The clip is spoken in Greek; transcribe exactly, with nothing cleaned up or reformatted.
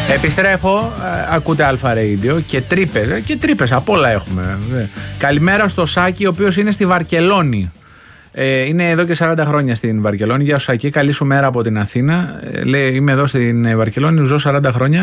Επιστρέφω, ακούτε Αλφα Radio και τρύπες, και τρύπες, απ' όλα έχουμε. Καλημέρα στο Σάκη, ο οποίος είναι στη Βαρκελόνη. Ε, είναι εδώ και σαράντα χρόνια στην Βαρκελόνη. Γεια σου Σάκη, καλή σου μέρα από την Αθήνα. Ε, λέει, είμαι εδώ στην Βαρκελόνη, ζω σαράντα χρόνια.